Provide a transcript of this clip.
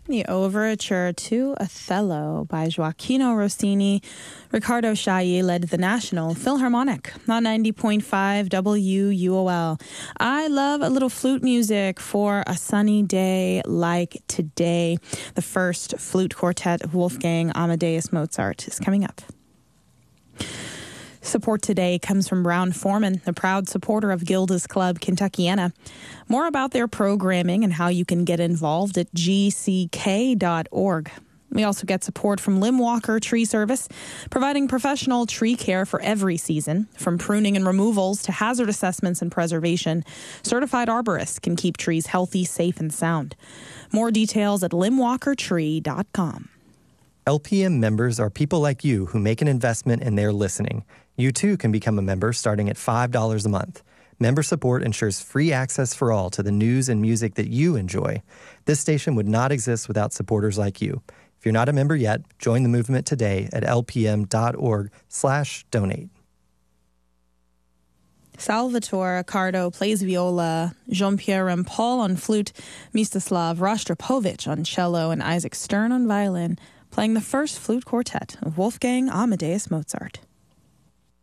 the overture to Othello by Gioacchino Rossini. Riccardo Chailly led the National Philharmonic on 90.5 WUOL. I love a little flute music for a sunny day like today. The first flute quartet of Wolfgang Amadeus Mozart is coming up. Support today comes from Brown-Forman, a proud supporter of Gilda's Club Kentuckiana. More about their programming and how you can get involved at gck.org. We also get support from Limb Walker Tree Service, providing professional tree care for every season. From pruning and removals to hazard assessments and preservation, certified arborists can keep trees healthy, safe, and sound. More details at limbwalkertree.com. LPM members are people like you who make an investment in their listening. You too can become a member starting at $5 a month. Member support ensures free access for all to the news and music that you enjoy. This station would not exist without supporters like you. If you're not a member yet, join the movement today at lpm.org/donate. Salvatore Accardo plays viola, Jean-Pierre Rampal on flute, Mstislav Rostropovich on cello, and Isaac Stern on violin, playing the first flute quartet of Wolfgang Amadeus Mozart.